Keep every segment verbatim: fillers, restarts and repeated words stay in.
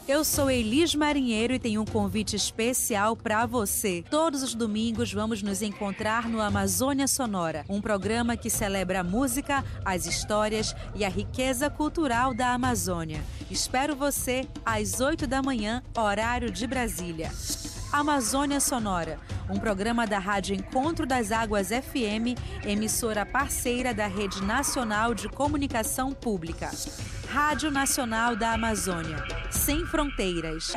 Eu sou Elis Marinheiro e tenho um convite especial para você. Todos os domingos vamos nos encontrar no Amazônia Sonora, um programa que celebra a música, as histórias e a riqueza cultural da Amazônia. Espero você às oito da manhã, horário de Brasília. Amazônia Sonora, um programa da Rádio Encontro das Águas F M, emissora parceira da Rede Nacional de Comunicação Pública. Rádio Nacional da Amazônia, sem fronteiras.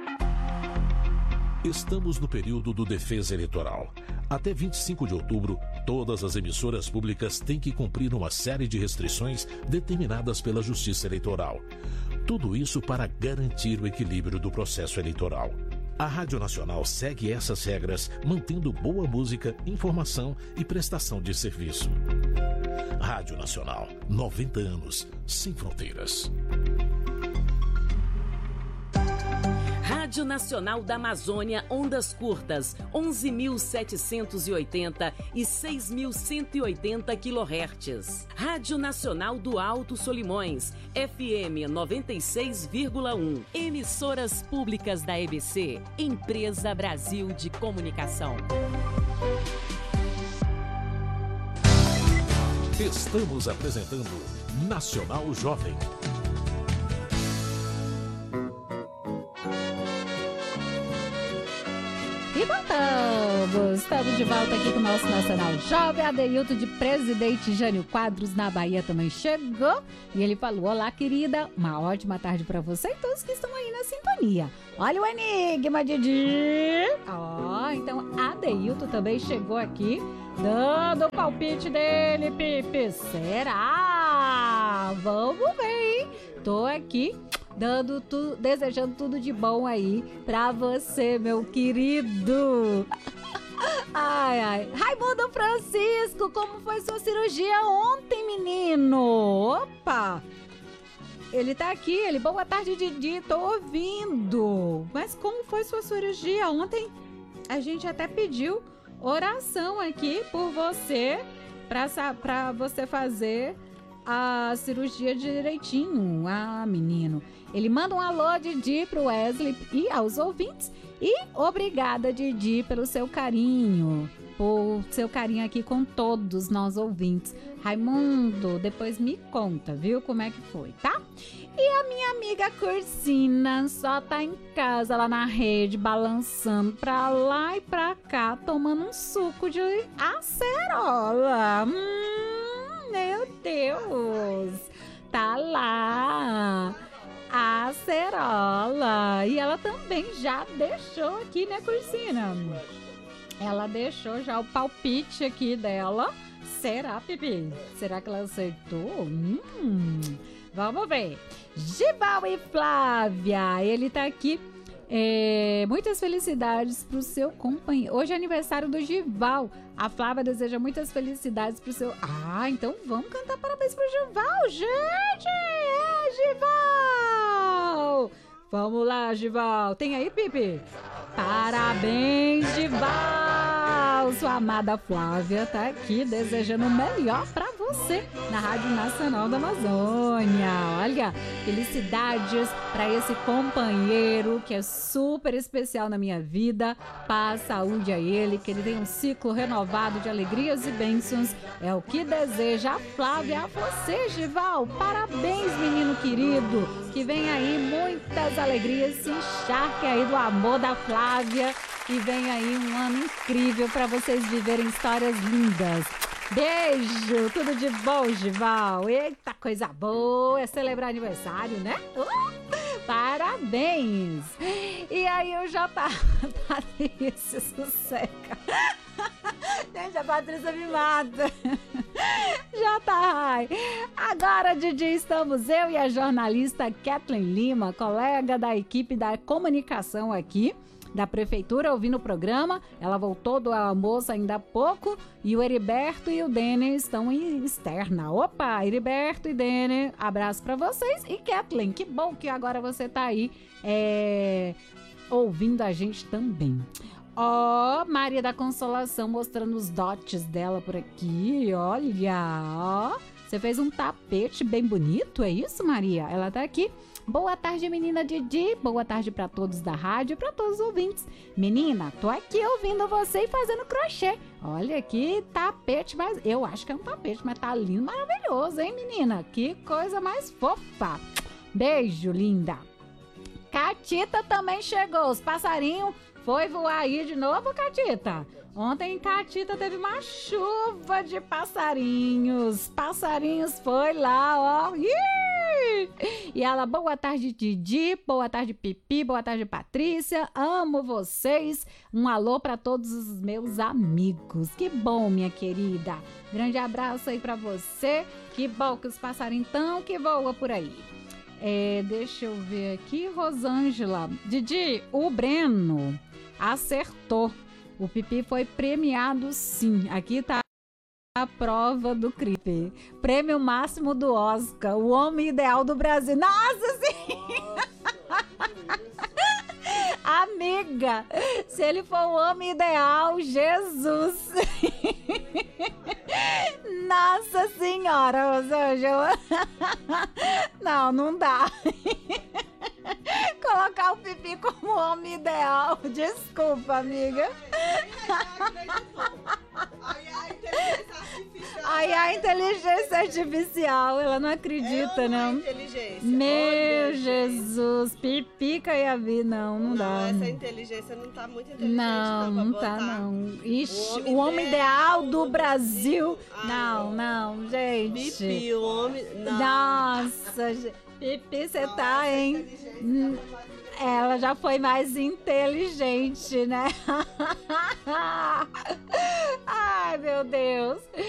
Estamos no período do Defesa Eleitoral. Até vinte e cinco de outubro, todas as emissoras públicas têm que cumprir uma série de restrições determinadas pela Justiça Eleitoral. Tudo isso para garantir o equilíbrio do processo eleitoral. A Rádio Nacional segue essas regras, mantendo boa música, informação e prestação de serviço. Rádio Nacional, noventa anos, sem fronteiras. Rádio Nacional da Amazônia, ondas curtas, onze mil setecentos e oitenta e seis mil cento e oitenta quilohertz. Rádio Nacional do Alto Solimões, F M noventa e seis vírgula um. Emissoras públicas da E B C, Empresa Brasil de Comunicação. Estamos apresentando Nacional Jovem. E voltamos! Estamos de volta aqui com o nosso Nacional Jovem. Adeilton de Presidente Jânio Quadros, na Bahia, também chegou. E ele falou: olá, querida, uma ótima tarde para você e todos que estão aí na sintonia. Olha o enigma, Didi! Ó, oh, então Adeilton também chegou aqui, dando o palpite dele, Pipe. Será? Vamos ver, hein? Tô aqui dando tu, desejando tudo de bom aí pra você, meu querido. Ai, ai. Raimundo Francisco, como foi sua cirurgia ontem, menino? Opa! Ele tá aqui, ele, boa tarde, Didi, tô ouvindo. Mas como foi sua cirurgia ontem? A gente até pediu oração aqui por você, pra, pra você fazer a cirurgia direitinho. Ah, menino. Ele manda um alô, Didi, pro Wesley e aos ouvintes. E obrigada, Didi, pelo seu carinho. Por seu carinho aqui com todos nós ouvintes. Raimundo, depois me conta, viu, como é que foi, tá? E a minha amiga Cursina só tá em casa lá na rede, balançando pra lá e pra cá, tomando um suco de acerola. Hum, meu Deus! Tá lá a acerola. E ela também já deixou aqui, né, Cursina? Ela deixou já o palpite aqui dela. Será, Pipi? Será que ela acertou? Hum, vamos ver. Gival e Flávia, ele tá aqui. É, muitas felicidades pro seu companheiro. Hoje é aniversário do Gival. A Flávia deseja muitas felicidades pro seu... Ah, então vamos cantar parabéns pro Gival, gente! É, Gival! Vamos lá, Gival. Tem aí, Pipi? Parabéns, Gival! Sua amada Flávia tá aqui desejando o melhor pra você na Rádio Nacional da Amazônia. Olha, felicidades pra esse companheiro que é super especial na minha vida. Paz, saúde a ele, que ele tenha um ciclo renovado de alegrias e bênçãos. É o que deseja a Flávia a você, Gival. Parabéns, menino querido. Que vem aí muitas alegrias, se encharque aí do amor da Flávia. E vem aí um ano incrível para vocês viverem histórias lindas. Beijo, tudo de bom, Gival. Eita, coisa boa, é celebrar aniversário, né? Uh, parabéns. E aí o J. Patrícia Susseca. Gente, a Patrícia me mata. Já tá. Agora, Didi, estamos eu e a jornalista Kathleen Lima, colega da equipe da comunicação aqui da prefeitura, ouvindo o programa. Ela voltou do almoço ainda há pouco e o Heriberto e o Denner estão em externa. Opa, Heriberto e Denner, abraço pra vocês. E Kathleen, que bom que agora você tá aí é, ouvindo a gente também. Ó, oh, Maria da Consolação mostrando os dotes dela por aqui, olha, ó. Você fez um tapete bem bonito, é isso, Maria? Ela tá aqui. Boa tarde, menina Didi. Boa tarde para todos da rádio e para todos os ouvintes. Menina, tô aqui ouvindo você e fazendo crochê. Olha que tapete, mas eu acho que é um tapete, mas tá lindo, maravilhoso, hein, menina? Que coisa mais fofa. Beijo, linda. Catita também chegou. Os passarinhos foi voar aí de novo, Catita? Ontem em Catita teve uma chuva de passarinhos. Passarinhos foi lá, ó. Ih! E ela, boa tarde, Didi. Boa tarde, Pipi. Boa tarde, Patrícia. Amo vocês. Um alô para todos os meus amigos. Que bom, minha querida. Grande abraço aí para você. Que bom que os passarinhos tão que voam por aí. É, deixa eu ver aqui, Rosângela. Didi, o Breno acertou. O Pipi foi premiado, sim. Aqui tá a prova do clipe. Prêmio máximo do Oscar. O homem ideal do Brasil. Nossa, sim! Amiga, se ele for o homem ideal, Jesus! Nossa Senhora, Rosângela! Não, não dá. Colocar o Pipi como homem ideal. Desculpa, amiga. Ai, a inteligência artificial, ela não acredita, é não. Inteligência. Meu Olha, Jesus, Pipica e a Vi, não, não, não dá. Essa inteligência não tá muito inteligente, não. Não, não pra tá, botar. não. Ixi, O o homem ideal do do Brasil. Brasil. Ah, não, não, gente. Pipi, o homem... Não. Nossa, gente. Pipi, você tá, hein? Hum, Ela já foi mais inteligente, né? Ai, meu Deus.